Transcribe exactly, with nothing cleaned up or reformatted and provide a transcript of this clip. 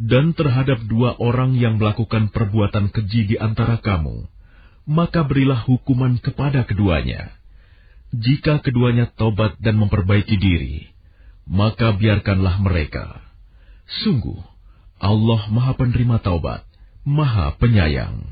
Dan terhadap dua orang yang melakukan perbuatan keji di antara kamu, maka berilah hukuman kepada keduanya. Jika keduanya tobat dan memperbaiki diri, maka biarkanlah mereka. Sungguh, Allah Maha Penerima Taubat, Maha Penyayang.